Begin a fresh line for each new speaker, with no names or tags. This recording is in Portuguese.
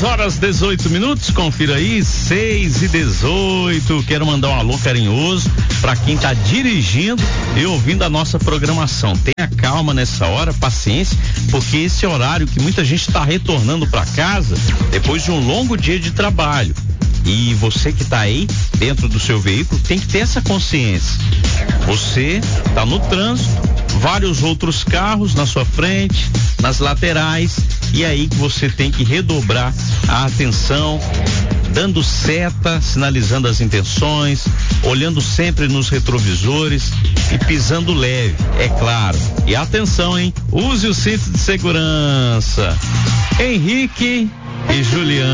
6:18. Confira aí, 6:18. Quero mandar um alô carinhoso para quem tá dirigindo e ouvindo a nossa programação. Tenha calma nessa hora, paciência, porque esse horário que muita gente está retornando para casa depois de um longo dia de trabalho. E você que tá aí dentro do seu veículo tem que ter essa consciência. Você tá no trânsito, vários outros carros na sua frente, nas laterais, e aí que você tem que redobrar a atenção, dando seta, sinalizando as intenções, olhando sempre nos retrovisores e pisando leve, é claro. E atenção, hein? Use o cinto de segurança. Henrique e Juliano.